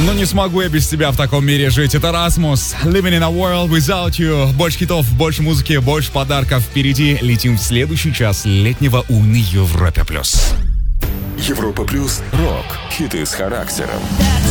Но не смогу я без тебя в таком мире жить. Это Rasmus. Living in a world without you. Больше хитов, больше музыки, больше подарков впереди. Летим в следующий час летнего на Европе+. Европа плюс рок. Хиты с характером.